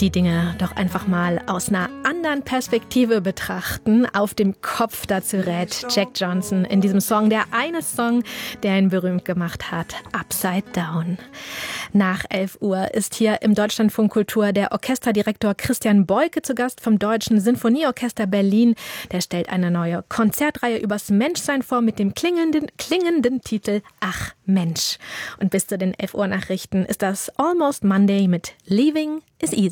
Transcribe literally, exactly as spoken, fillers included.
die Dinge doch einfach mal aus einer anderen Perspektive betrachten. Auf dem Kopf dazu rät Jack Johnson in diesem Song, der eine Song, der ihn berühmt gemacht hat, Upside Down. Nach elf Uhr ist hier im Deutschlandfunk Kultur der Orchesterdirektor Christian Boyke zu Gast vom Deutschen Sinfonieorchester Berlin. Der stellt eine neue Konzertreihe übers Menschsein vor mit dem klingenden, klingenden Titel Ach Mensch. Und bis zu den elf Uhr Nachrichten ist das Almost Monday mit Leaving is Easy.